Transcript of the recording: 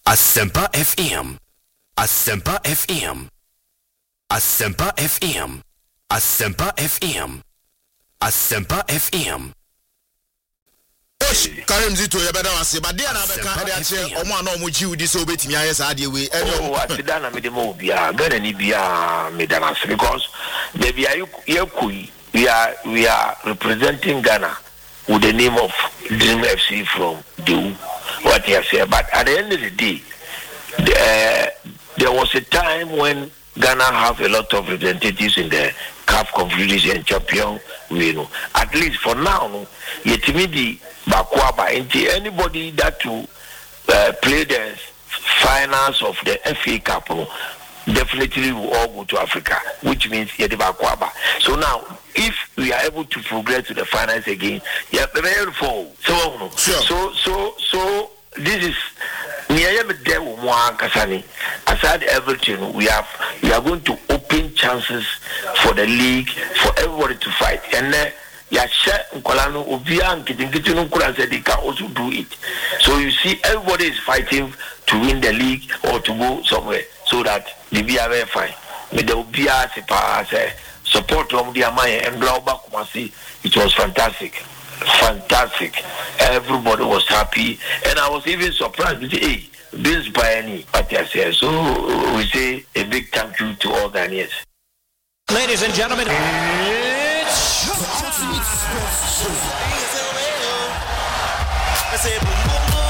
Asempa FM. Asempa FM. Asempa FM. Asempa FM. Asempa FM. Karim Zito ya beda wase ba de na beka de ache omo ana omo jiwu di so betimi aye sa de we oh atida na me de mo bia gana ni bia me da na because the bia you we are representing Ghana with the name of Dream FC from Dew what you say, but at the end of the day there was a time when Ghana have a lot of representatives in the CAF Confederation Champion, you know. At least for now, yetimidi bakwaba anybody that to play the finals of the FA Cup definitely will all go to Africa, which means bakwaba. So now, if we are able to progress to the finals again, so this is aside everything, we are going to open chances for the league for everybody to fight, and they can also do it. So you see, everybody is fighting to win the league or to go somewhere, so that the BRA fine. But the BRA support from the Amaya and Glauba Kumasi. It was fantastic. Everybody was happy, and I was even surprised to say, hey, this Bayani, what I say. So we say a big thank you to all Ghanaians. Ladies and gentlemen, it's